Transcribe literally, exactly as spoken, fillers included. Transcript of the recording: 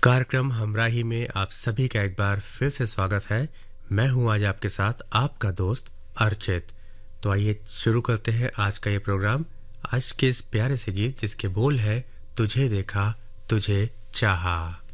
कार्यक्रम हमराही में आप सभी का एक बार फिर से स्वागत है। मैं हूं आज आपके साथ आपका दोस्त अर्चित। तो आइए शुरू करते हैं आज का ये प्रोग्राम आज के इस प्यारे से गीत जिसके बोल है तुझे देखा तुझे चाहा।